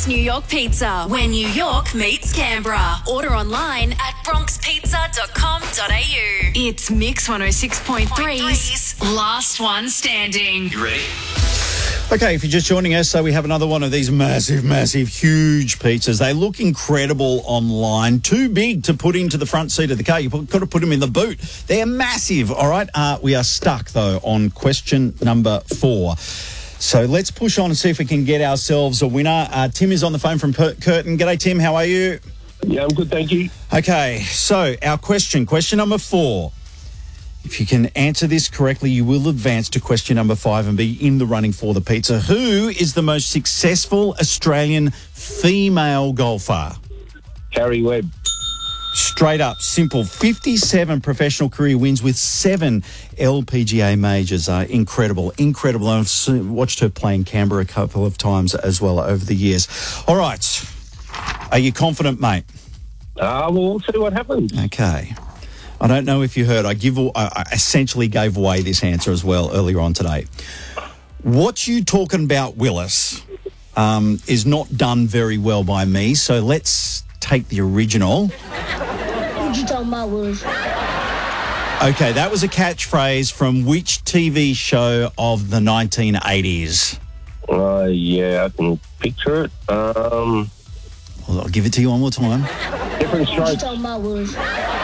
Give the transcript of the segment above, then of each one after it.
Bronx, New York Pizza, where New York meets Canberra. Order online at bronxpizza.com.au. It's Mix 106.3's Last One Standing. You ready? Okay, if you're just joining us, so we have another one of these massive, huge pizzas. They look incredible online. Too big to put into the front seat of the car. You've got to put them in the boot. They're massive, all right? We are stuck, though, on question number 4. So let's push on and see if we can get ourselves a winner. Tim is on the phone from Curtin. G'day, Tim. How are you? Yeah, I'm good, thank you. Okay, so our question number 4. If you can answer this correctly, you will advance to question number 5 and be in the running for the pizza. Who is the most successful Australian female golfer? Carrie Webb. Straight up, simple. 57 professional career wins with 7 LPGA majors. Incredible. I've watched her play in Canberra a couple of times as well over the years. All right. Are you confident, mate? Well, we'll see what happens. Okay. I don't know if you heard, I essentially gave away this answer as well earlier on today. What you talking about, Willis, is not done very well by me, so let's take the original. What you talking about, Willis? Okay, that was a catchphrase from which TV show of the 1980s? Yeah, I can picture it. Well, I'll give it to you one more time. Different What you Strokes. talking about, Willis?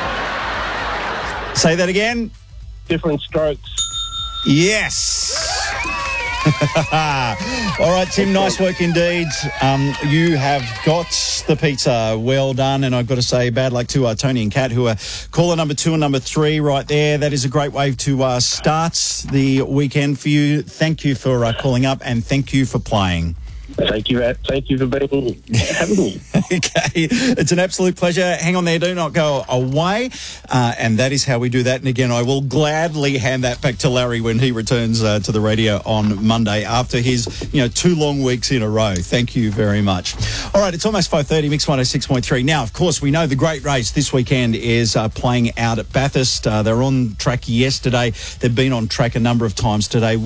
Say that again. Different Strokes. Yes. All right, Tim, nice work indeed. You have got the pizza. Well done. And I've got to say bad luck to Tony and Kat, who are caller number 2 and number 3 right there. That is a great way to start the weekend for you. Thank you for calling up and thank you for playing. Thank you for having me. Okay, it's an absolute pleasure. Hang on there, do not go away. And that is how we do that. And again, I will gladly hand that back to Larry when he returns to the radio on Monday after his 2 long weeks in a row. Thank you very much. All right, it's almost 5:30, Mix 106.3. Now, of course, we know the great race this weekend is playing out at Bathurst. They're on track yesterday. They've been on track a number of times today.